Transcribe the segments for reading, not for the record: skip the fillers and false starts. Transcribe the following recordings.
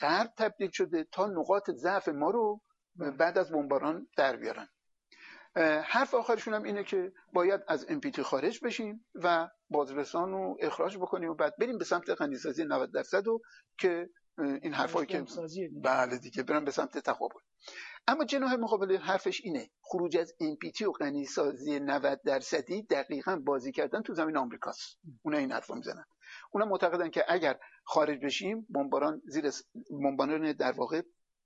غرب تبدیل شده تا نقاط ضعف ما رو بعد از بمباران در بیارن. حرف آخرشون هم اینه که باید از NPT خارج بشیم و بازرسان رو اخراج بکنیم و بعد بریم به سمت غنیسازی 90% و که این حرفایی که بله دیگه برن به سمت تقابل. اما جناح مقابل حرفش اینه خروج از NPT و غنیسازی 90% دقیقاً بازی کردن تو زمین آمریکاست. اونا این حرفو میزنن. اونا معتقدن که اگر خارج بشیم بمباران در واقع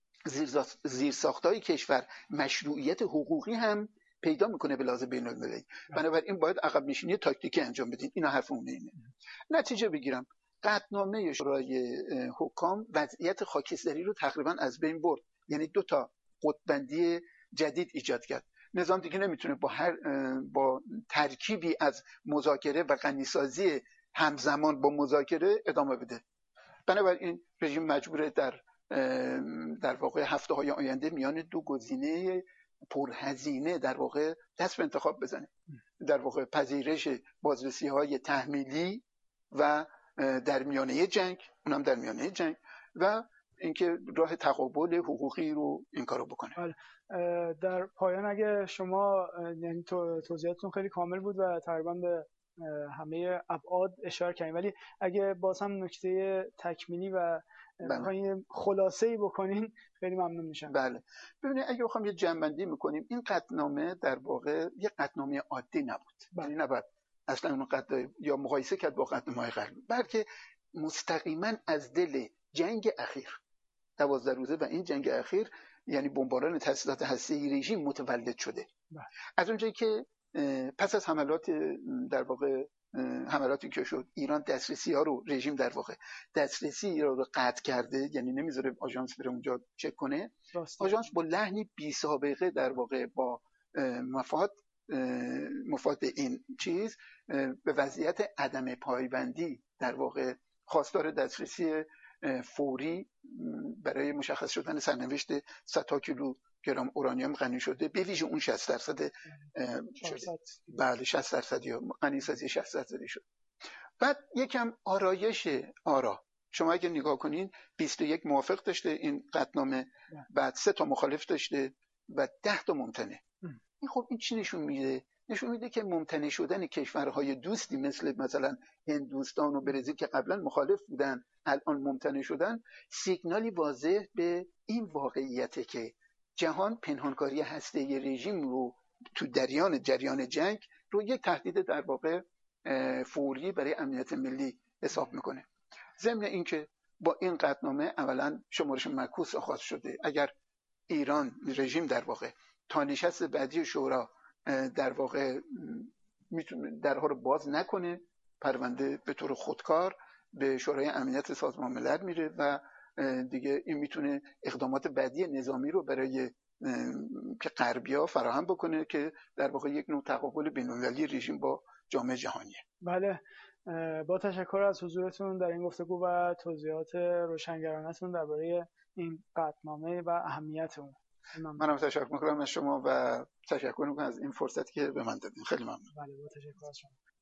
زیر ساختای کشور مشروعیت حقوقی هم پیدا میکنه به لحاظ بین‌المللی. بنابراین باید عقب نشینی تاکتیکی انجام بدین. اینا حرف اونه اینه. نتیجه بگیرم قطعنامه شورای حکام وضعیت خاکستری رو تقریبا از بین برد. یعنی 2 تا قطب‌بندی جدید ایجاد کرد. نظام دیگه نمیتونه با ترکیبی از مذاکره و غنیسازی همزمان با مذاکره ادامه بده. بنابراین رژیم مجبوره در واقع هفته‌های آینده میان 2 گزینه پرهزینه در واقع دست به انتخاب بزنه. در واقع پذیرش بازرسی‌های تحمیلی و در میانه جنگ، اونم در میانه جنگ، و اینکه راه تقابل حقوقی رو این کارو بکنه. در پایان اگه شما یعنی توضیحاتتون خیلی کامل بود و تقریبا به همه ابعاد اشاره کردیم، ولی اگه باز هم نکته تکمیلی و بخواین خلاصه‌ای بکنین خیلی ممنون میشم. بله ببینید اگه بخوام یه جمع‌بندی میکنیم این قطعنامه در واقع یه قطعنامه عادی نبود. یعنی نباید اصلا اون یا مقایسه کرد با قطعنامه‌های قبلی، بلکه مستقیما از دل جنگ اخیر 12 روزه و این جنگ اخیر یعنی بمباران تاسیسات هسته‌ای رژیم متولد شده. از اونجایی که پس از حملات در واقع حملاتی که شد ایران رژیم در واقع دسترسی رو قطع کرده، یعنی نمیذاره آژانس بره اونجا چک کنه. آژانس با لحنی بی سابقه در واقع با مفاد این چیز به وضعیت عدم پایبندی در واقع خواستار دسترسی فوری برای مشخص شدن سرنوشت 100 کیلوگرم اورانیوم غنی شده، به ویژه اون 60% شده. بله 60% یا غنیسازی 60% شد. بعد یکم آرایش آرا، شما اگه نگاه کنین 21 موافق داشته این قطعنامه، بعد 3 تا مخالف داشته و 10 تا ممتنع. این خب این چی نشون میده؟ نشون میده که ممتنع شدن کشورهای دوستی مثلا هندوستان و برزیل که قبلا مخالف بودن الان ممتنع شدن، سیگنالی واضح به این واقعیته که جهان پنهانکاری هسته‌ای رژیم رو تو جریان جنگ رو یک تهدید در واقع فوری برای امنیت ملی حساب میکنه. ضمن اینکه با این قطعنامه اولا شمارش معکوس آغاز شده. اگر ایران رژیم در واقع تا نشست بعدی شورا در واقع میتونه درها رو باز نکنه، پرونده به طور خودکار به شورای امنیت سازمان ملل میره و دیگه این میتونه اقدامات بعدی نظامی رو برای که غربی‌ها فراهم بکنه که در واقع یک نوع تقابل بین‌المللی رژیم با جامعه جهانیه. بله، با تشکر از حضورتون در این گفتگو و توضیحات روشنگرانه‌تون درباره این قطعنامه و اهمیت اون. منم تشکر می‌کنم از شما و تشکر می‌کنم از این فرصتی که به من دادین. خیلی ممنون. بله، با تشکر از شما.